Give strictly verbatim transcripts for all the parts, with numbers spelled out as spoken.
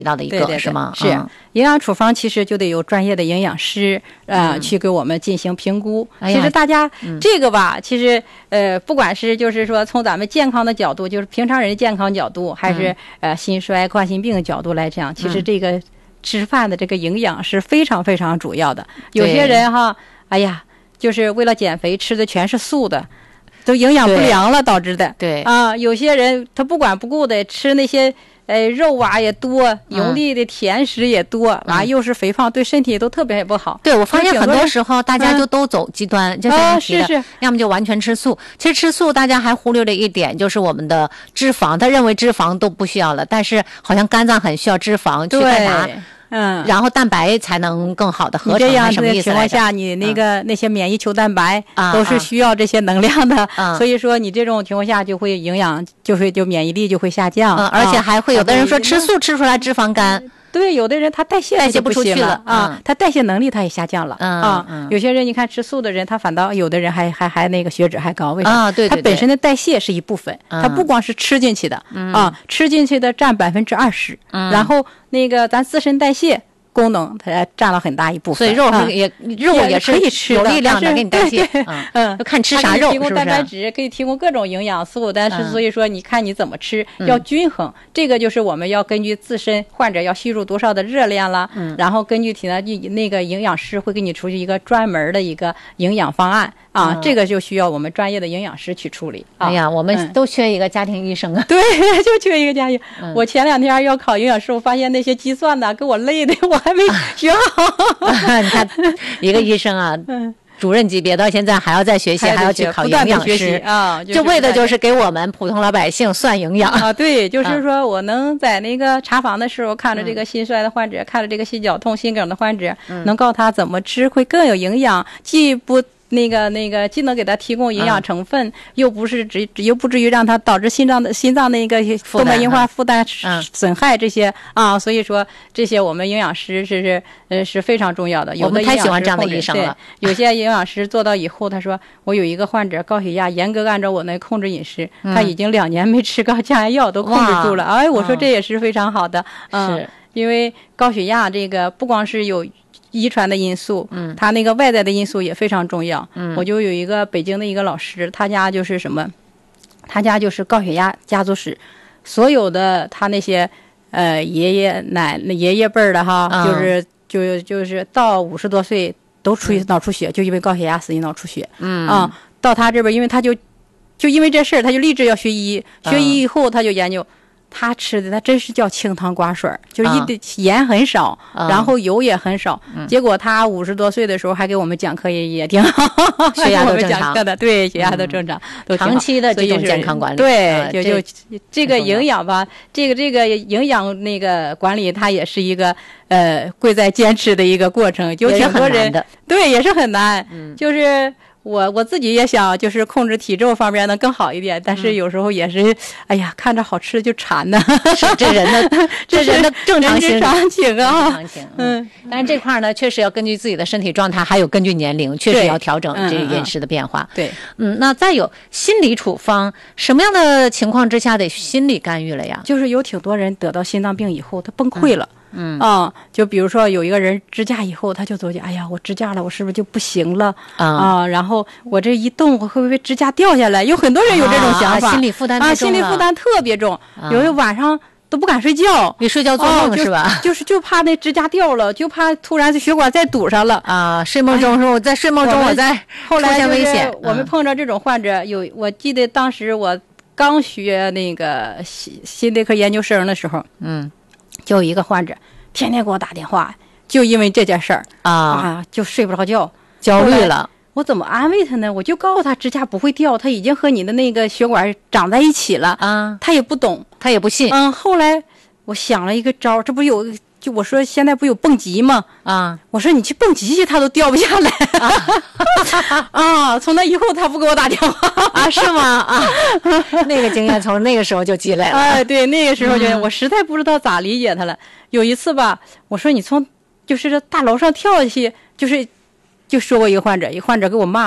到的一个， 对对对是吗？ 是、嗯、营养处方其实就得有专业的营养师呃、嗯、去给我们进行评估。哎、其实大家、嗯、这个吧，其实呃不管是就是说从咱们健康的角度，就是平常人健康角度，还是、嗯、呃心衰冠心病的角度来讲，其实这个吃饭的这个营养是非常非常主要的。有些人哈，哎呀，就是为了减肥吃的全是素的。都营养不良了导致的。 对啊，有些人他不管不顾的吃那些呃肉啊也多，油腻的甜食也多，完、嗯、又是肥胖，对身体都特别不好。 对，我发现很多时候大家就都走极端，嗯、就像你提的、 啊，是是， 要么就完全吃素。其实吃素大家还忽略了一点，就是我们的脂肪，他认为脂肪都不需要了，但是好像肝脏很需要脂肪去干啥？嗯，然后蛋白才能更好的合成， 这样什么意思？ 情况下，你那个、嗯、那些免疫球蛋白都是需要这些能量的，嗯、所以说你这种情况下就会营养就会就免疫力就会下降， 嗯，而且还会有的人说吃素吃出来脂肪肝。嗯对，有的人他代谢代谢不出去了啊，他代谢能力他也下降了、 嗯、 啊、 嗯。 有些人你看吃素的人，他反倒有的人还还还那个血脂还高，为啥？ 啊，对对对， 他本身的代谢是一部分， 嗯、 他不光是吃进去的、 嗯、 啊，吃进去的占百分之二十，然后那个咱自身代谢功能它占了很大一部分， 所以肉是也、嗯、肉也是可以吃有力量的，给你代谢。 嗯， 就看吃啥肉， 提供蛋白质，可以提供各种营养素，但是所以说你看你怎么吃、嗯、要均衡，这个就是我们要根据自身患者要吸入多少的热量了， 嗯， 然后根据体呢那个营养师会给你出具一个专门的一个营养方案啊、嗯，这个就需要我们专业的营养师去处理。 哎呀，我们都缺一个家庭医生啊， 对，就缺一个家庭。嗯、我前两天要考营养师，我发现那些计算呢，给我累的，我还没学好。 你看，一个医生啊，嗯，主任级别到现在还要再学习，还要去考营养师啊， 就为的就是给我们普通老百姓算营养啊。对，就是说我能在那个查房的时候看着这个心衰的患者，嗯、看着这个心绞痛、心梗的患者，嗯、能告诉他怎么吃会更有营养，既不。那个那个既能给他提供营养成分，嗯、又不是只又不至于让他导致心脏的心脏那个动脉硬化负担损害这些、嗯、啊，所以说这些我们营养师是是呃是非常重要的。有的我们太喜欢这样的医生了。 有些营养师做到以后，他说我有一个患者高血压，严格按照我那控制饮食，嗯、他已经两年没吃高降压药都控制住了。哎，我说这也是非常好的，嗯， 是因为高血压这个不光是有。遗传的因素， 嗯， 他那个外在的因素也非常重要。 嗯， 我就有一个北京的一个老师，他家就是什么，他家就是高血压家族史，所有的他那些呃爷爷奶爷爷辈儿的哈， 嗯、 就是就就是到五十多岁都出脑出血，嗯、就因为高血压死于脑出血。 嗯啊，到他这边，因为他就就因为这事儿，他就立志要学医，学医以后他就研究。他吃的他真是叫清汤寡水，就是一的盐很少， 嗯、 然后油也很少。嗯、结果他五十多岁的时候还给我们讲课也也挺好， 血压都正常的，对，血压都正常，嗯、都长期的这种健康管理。 对， 呃、 就就这个营养吧，这个这个营养那个管理，它也是一个呃贵在坚持的一个过程，就挺多人的， 对，也是很难， 嗯、 就是。我我自己也想，就是控制体重方面能更好一点，但是有时候也是，嗯、哎呀，看着好吃的就馋呢。 是这人的，这人的正常心理常情啊。 正常情，嗯。但是这块呢，确实要根据自己的身体状态，还有根据年龄，确实要调整这个饮食的变化。 对， 嗯。那再有心理处方，什么样的情况之下得心理干预了呀？ 就是有挺多人得到心脏病以后，他崩溃了。 嗯嗯啊，就比如说有一个人支架以后，他就总觉得，哎呀，我支架了，我是不是就不行了、 嗯、 啊？然后我这一动，我会不会支架掉下来？有很多人有这种想法， 啊、心理负担啊，心理负担特别重， 啊、 有的晚上都不敢睡觉， 你睡觉做梦、 哦、 是吧？ 就是就怕那支架掉了，就怕突然血管再堵上了啊！睡梦中说我在睡梦中我在后来出现危险。 我们碰着这种患者，有我记得当时我刚学那个心心内科研究生的时候， 嗯， 就有一个患者。天天给我打电话，就因为这件事儿啊, 啊，就睡不着觉， 焦虑了。 我怎么安慰他呢？我就告诉他支架不会掉，他已经和你的那个血管长在一起了啊。 他也不懂， 他也不信。 嗯，后来我想了一个招，这不有就我说现在不有蹦极吗？ 啊， 我说你去蹦极去，他都掉不下来啊。啊，从那以后他不给我打电话啊？是吗？啊，那个经验从那个时候就积累了。 哎，对，那个时候就、嗯、我实在不知道咋理解他了。有一次吧，我说你从就是大楼上跳下去，就是就说过一个患者，一个患者给我骂了，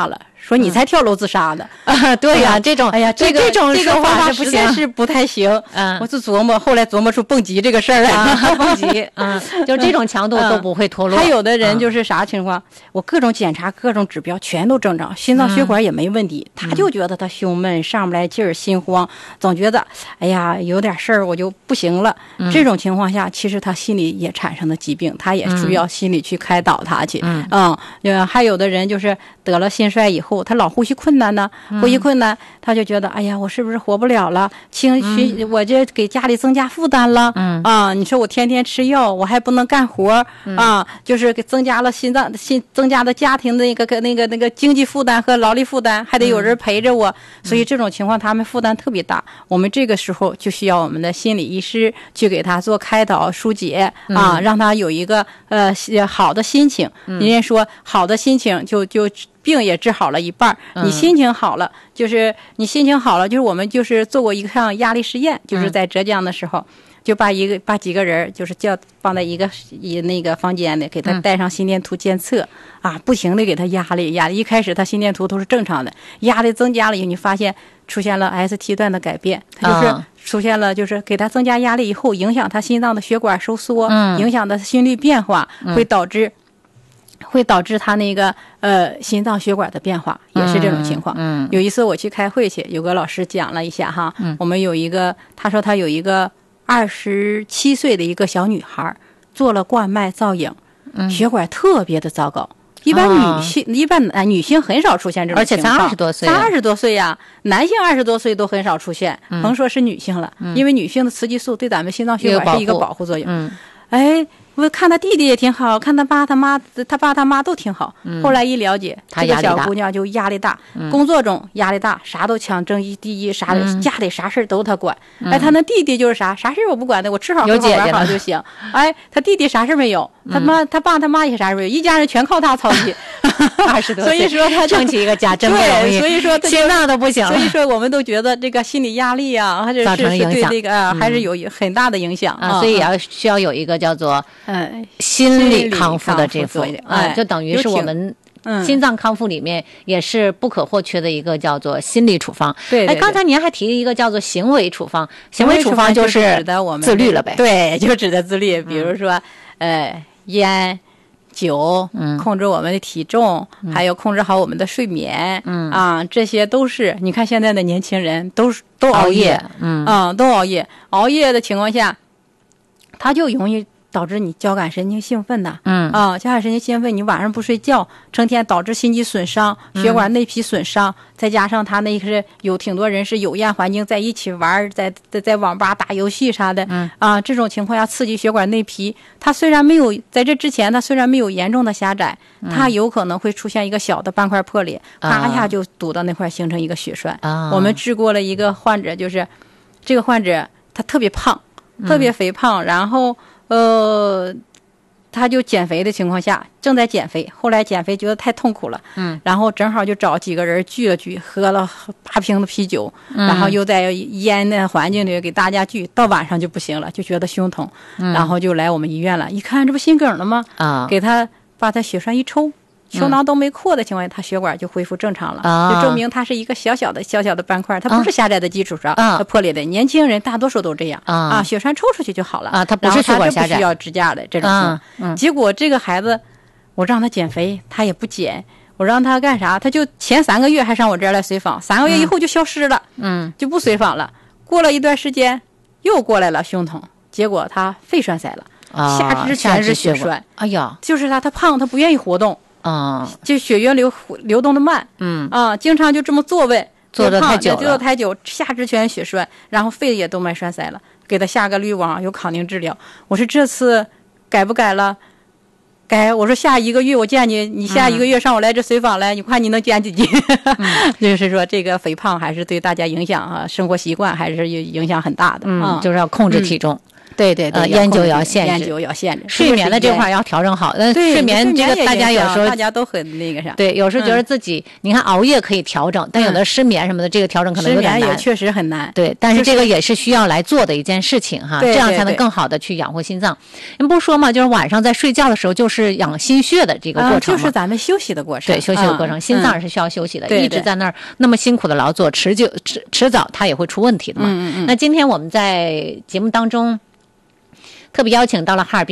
说你才跳楼自杀的、 嗯、啊！对呀、啊，这种哎呀， 这个这种说法实在是不太行。 嗯， 我就琢磨，后来琢磨出蹦极这个事儿来啊，蹦极，嗯，就这种强度都不会脱落。 嗯、还有的人就是啥情况？嗯、我各种检查各种指标全都正常，心脏血管也没问题，嗯、他就觉得他胸闷、上不来劲儿、心慌，总觉得哎呀有点事儿我就不行了。嗯、这种情况下，其实他心里也产生了疾病，他也需要心理去开导他去。嗯，嗯，还有的人就是得了心衰以后，他老呼吸困难呢，嗯、呼吸困难，他就觉得哎呀，我是不是活不了了？情绪、嗯、我这给家里增加负担了。嗯啊，你说我天天吃药，我还不能干活、嗯、啊，就是给增加了心脏心增加了家庭的那个那个那个经济负担和劳力负担，还得有人陪着我，嗯、所以这种情况他们负担特别大。我们这个时候就需要我们的心理医师去给他做开导疏解、嗯、啊，让他有一个呃好的心情。人家说好的心情就就病也治好了一半，你心情好了，就是你心情好了，就是我们就是做过一项压力实验，就是在浙江的时候，就把一个把几个人就是叫放在一个一那个房间里，给他带上心电图监测、嗯、啊，不停的给他压力压力。一开始他心电图都是正常的，压力增加了以后，你发现出现了 S T 段的改变，他就是出现了就是给他增加压力以后，影响他心脏的血管收缩，嗯、影响他心率变化，嗯、会导致。会导致他那个呃心脏血管的变化，也是这种情况。嗯，嗯有一次我去开会去，有个老师讲了一下哈，嗯、我们有一个，他说他有一个二十七岁的一个小女孩做了冠脉造影，嗯、血管特别的糟糕。一般女性，哦、一般啊女性很少出现这种情况， 而且才二十多岁， 才二十多岁呀，男性二十多岁都很少出现，嗯、甭说是女性了，嗯、因为女性的雌激素对咱们心脏血管是一个保护作用。嗯，哎。我看他弟弟也挺好，看他爸他妈他爸他妈都挺好、嗯、后来一了解这个小姑娘就压力大、嗯、工作中压力大，啥都抢争一第一，啥的、嗯、家里啥事都他管、嗯、哎他那弟弟就是啥啥事我不管的，我吃好喝好玩好就行。哎他弟弟啥事没有，他妈、嗯、他爸他妈也啥事没有，一家人全靠他操心。 二十多岁， 所以说他撑起一个家真不容易， 所以说心脏都不行了。 所以说我们都觉得这个心理压力啊，还是造成了影响， 对这个、嗯、还是有很大的影响啊。所以也要需要有一个叫做嗯心理康复的这副啊，就等于是我们心脏康复里面也是不可或缺的一个叫做心理处方。 对， 哎，刚才您还提了一个叫做行为处方，行为处方就是指的我们自律了呗？ 对，就指的自律，比如说呃烟。酒，嗯，控制我们的体重，嗯、还有控制好我们的睡眠，嗯啊，这些都是你看现在的年轻人都是都熬夜，嗯啊，都熬夜，熬夜的情况下，他就容易导致你交感神经兴奋呐，嗯啊，交感神经兴奋，你晚上不睡觉，成天导致心肌损伤、血管内皮损伤，嗯、再加上他那是有挺多人是有烟环境在一起玩，在在在网吧打游戏啥的，嗯啊，这种情况下刺激血管内皮，它虽然没有在这之前，它虽然没有严重的狭窄，它有可能会出现一个小的斑块破裂，啪一下就堵到那块，形成一个血栓。啊、我们治过了一个患者，就是这个患者他特别胖，特别肥胖，嗯、然后。呃，他就减肥的情况下正在减肥，后来减肥觉得太痛苦了，嗯，然后正好就找几个人聚了聚，喝了八瓶的啤酒，嗯、然后又在烟的环境里给大家聚，到晚上就不行了，就觉得胸痛，嗯、然后就来我们医院了，一看这不心梗了吗？啊，给他把他血栓一抽。球囊都没扩的情况下，他血管就恢复正常了，嗯、就证明它是一个小小的小小的斑块，它不是狭窄的基础上、嗯、它破裂的。年轻人大多数都这样、嗯、啊，血栓抽出去就好了啊，它不是血管狭窄， 不需要支架的这种、嗯嗯。结果这个孩子，我让他减肥，他也不减，我让他干啥，他就前三个月还上我这儿来随访，三个月以后就消失了，嗯，就不随访了。过了一段时间，又过来了胸痛，结果他肺栓塞了，啊、下肢全是血栓。 哎呀， 就是他，他胖，他不愿意活动。啊、嗯，就血液流流动的慢，嗯啊，经常就这么坐位， 坐得太久了， 坐得太久，下肢全血栓，然后肺也动脉栓塞了，给他下个滤网，有康宁治疗。我说这次改不改了？改，我说下一个月我见你，你下一个月上我来这随访来，嗯、你看你能减几斤？嗯、就是说这个肥胖还是对大家影响啊，生活习惯还是影响很大的， 嗯，就是要控制体重。 对对对， 呃，烟酒也要限制， 烟酒要限制， 睡眠的这块要调整好。那睡眠这个大家有时候大家都很那个啥， 对，有时候觉得自己，嗯、你看熬夜可以调整，但有的失眠什么的，这个调整可能有点难， 失眠也确实很难。 对，但是这个也是需要来做的一件事情哈， 对对对， 这样才能更好的去养活心脏。人不是说嘛，就是晚上在睡觉的时候就是养心血的这个过程嘛， 嗯、就是咱们休息的过程， 对，休息的过程，嗯、心脏是需要休息的， 嗯、 一直在那儿那么辛苦的劳作，迟就迟迟早它也会出问题的嘛。 嗯嗯嗯。 那今天我们在节目当中特别邀请到了哈尔滨